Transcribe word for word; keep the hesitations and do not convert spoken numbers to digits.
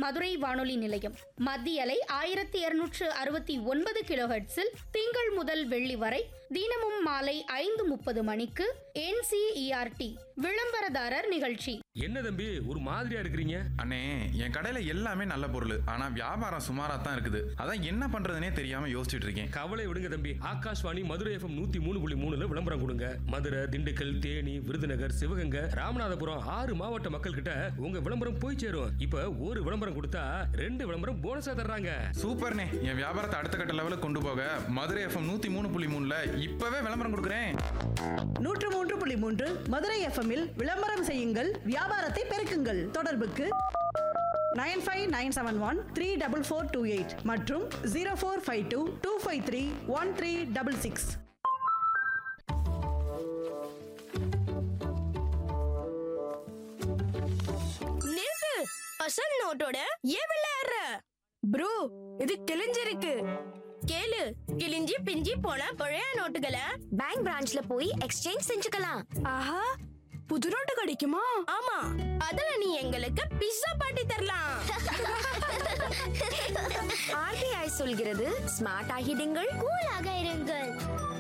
மதுரை வானொலி நிலையம். மத்திய அலை ஆயிரத்தி இருநூற்று அறுபத்தி ஒன்பது கிலோஹெர்ட்ஸில் திங்கள் முதல் வெள்ளி வரை தினமும் மாலை ஐந்து முப்பது மணிக்கு N C E R D விளம்பரதாரர் நிகழ்ச்சி. என்ன தம்பி ஒரு மாதிரியா இருக்கிறீங்க? அண்ணே, என் கடையில எல்லாமே நல்ல பொருள், ஆனா வியாபாரம் சுமாரா தான் இருக்குது. அதான் என்ன பண்றதுனே தெரியாம யோசிச்சுட்டு இருக்கேன். கவலை விடுங்க தம்பி, ஆகாஷ்வாணி மதுரை எஃப்எம் நூத்தி மூணு புள்ளி மூணுல விளம்பரம் கொடுங்க. மதுரை, திண்டுக்கல், தேனி, விருதுநகர், சிவகங்கை, ராமநாதபுரம் ஆறு மாவட்ட மக்கள் கிட்ட உங்க விளம்பரம் போய் சேரும். இப்ப ஒரு விளம்பரம் கொடுத்தா ரெண்டு விளம்பரம் போனஸா தர்றாங்க. சூப்பர்ண்ணே, என் வியாபாரத்தை அடுத்த கட்ட லெவலுக்கு கொண்டு போக மதுரை எஃப்எம் நூத்தி மூணு புள்ளி மூணுல இப்பவே விளம்பரம் கொடுக்குறேன். நூற்று மூன்று புள்ளி மூன்று மதுரை எஃப்எம்மில் விளம்பரம் செய்யுங்கள், வியாபாரத்தை பெருக்குங்கள். தொடர்புக்கு nine five nine seven one three double four two eight மற்றும் zero four five two two five three one three double six. நிறுத்து, அசல் நோட்டோட ஏன் விளையாடுற? ப்ரோ, இது கிழிஞ்சிருக்கு. கேளு, கிழிஞ்சி பிஞ்சி போன பழைய நோட்டுகளை பேங்க் பிரான்ச்ல போய் எக்ஸ்சேஞ்ச் செஞ்சுக்கலாம். ஆஹா, புது நோட்டு கிடைக்குமா? ஆமா, அதுல நீ எங்களுக்கு பிஸ்ஸா பாட்டி தரலாம். ஆர்பிஐ சொல்கிறது ஸ்மார்ட் ஆகிடுங்கள், கூலாக இருங்கள்.